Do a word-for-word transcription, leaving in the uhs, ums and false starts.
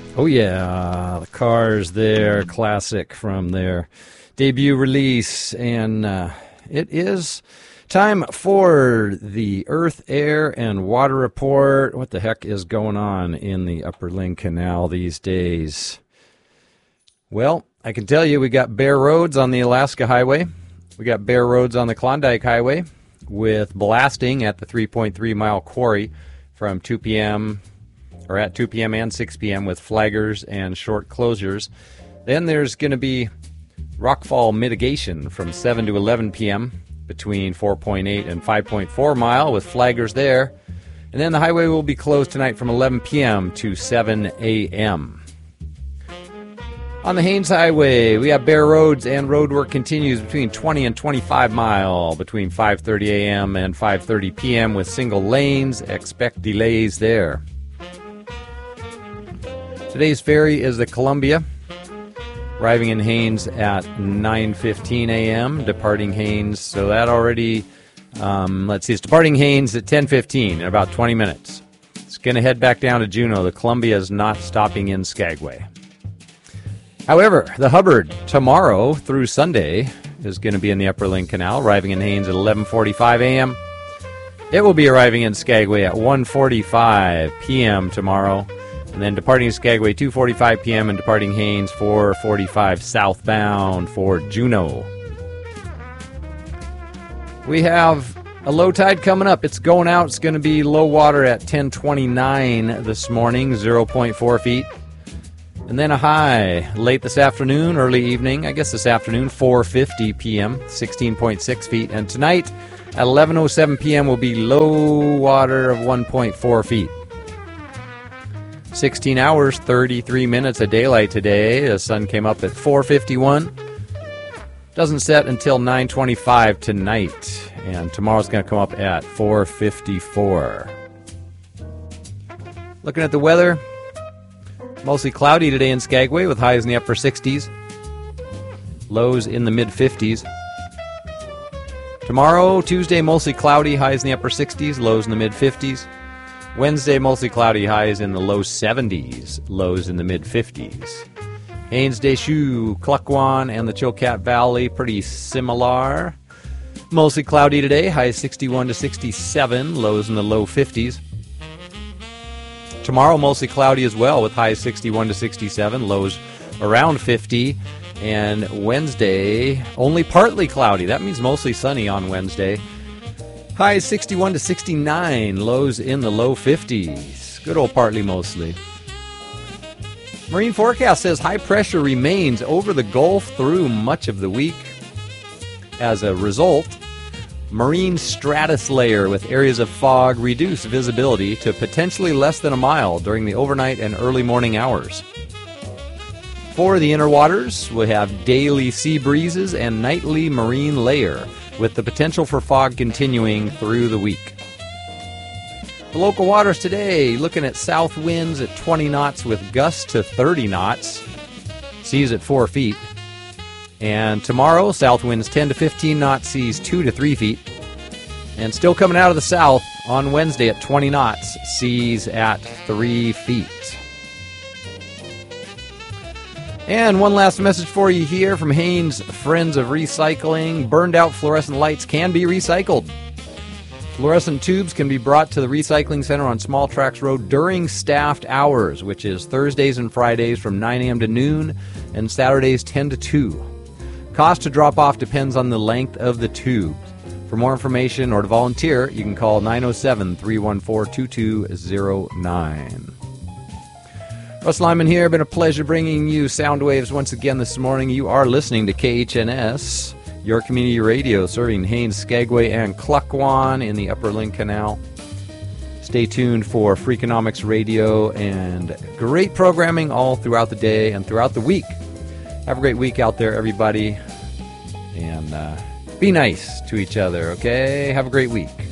Oh yeah, the Cars there, classic from their debut release, and uh, it is time for the Earth, Air, and Water Report. What the heck is going on in the Upper Lynn Canal these days? Well, I can tell you we got bare roads on the Alaska Highway. We got bare roads on the Klondike Highway with blasting at the three point three mile quarry from two p.m. or at two p.m. and six p.m. with flaggers and short closures. Then there's going to be rockfall mitigation from seven to eleven p.m. between four point eight and five point four mile with flaggers there. And then the highway will be closed tonight from eleven p.m. to seven a.m. On the Haines Highway, we have bare roads and road work continues between twenty and twenty-five mile between five thirty a.m. and five thirty p.m. with single lanes. Expect delays there. Today's ferry is the Columbia, arriving in Haines at nine fifteen a.m., departing Haines. So that already, um, let's see, it's departing Haines at ten fifteen in about twenty minutes. It's going to head back down to Juneau. The Columbia is not stopping in Skagway. However, the Hubbard tomorrow through Sunday is going to be in the Upper Lynn Canal, arriving in Haines at eleven forty-five a.m. It will be arriving in Skagway at one forty-five p.m. tomorrow. And then departing Skagway two forty-five p.m. and departing Haines four forty-five southbound for Juneau. We have a low tide coming up. It's going out. It's going to be low water at ten twenty-nine this morning, zero point four feet. And then a high late this afternoon, early evening, I guess this afternoon, four fifty p.m., sixteen point six feet. And tonight at eleven oh seven p.m. will be low water of one point four feet. sixteen hours, thirty-three minutes of daylight today. The sun came up at four fifty-one. Doesn't set until nine twenty-five tonight. And tomorrow's going to come up at four fifty-four. Looking at the weather, mostly cloudy today in Skagway with highs in the upper sixties. Lows in the mid-fifties. Tomorrow, Tuesday, mostly cloudy, highs in the upper sixties, lows in the mid-fifties. Wednesday, mostly cloudy, highs in the low seventies, lows in the mid-fifties. Haines, Deschutes, Klukwan, and the Chilkat Valley, pretty similar. Mostly cloudy today, highs sixty-one to sixty-seven, lows in the low fifties. Tomorrow, mostly cloudy as well, with highs sixty-one to sixty-seven, lows around fifty. And Wednesday, only partly cloudy. That means mostly sunny on Wednesday. Highs sixty-one to sixty-nine, lows in the low fifties. Good old partly mostly. Marine forecast says high pressure remains over the Gulf through much of the week. As a result, marine stratus layer with areas of fog reduce visibility to potentially less than a mile during the overnight and early morning hours. For the inner waters, we have daily sea breezes and nightly marine layer, with the potential for fog continuing through the week. The local waters today, looking at south winds at twenty knots with gusts to thirty knots, seas at four feet. And tomorrow, south winds ten to fifteen knots, seas two to three feet. And still coming out of the south on Wednesday at twenty knots, seas at three feet. And one last message for you here from Haines Friends of Recycling. Burned out fluorescent lights can be recycled. Fluorescent tubes can be brought to the recycling center on Small Tracks Road during staffed hours, which is Thursdays and Fridays from nine a.m. to noon and Saturdays ten to two. Cost to drop off depends on the length of the tube. For more information or to volunteer, you can call nine oh seven, three one four, two two oh nine. Russ Lyman here. Been a pleasure bringing you sound waves once again this morning. You are listening to K H N S, your community radio, serving Haines, Skagway, and Klukwan in the Upper Lynn Canal. Stay tuned for Freakonomics Radio and great programming all throughout the day and throughout the week. Have a great week out there, everybody, and uh, be nice to each other, okay? Have a great week.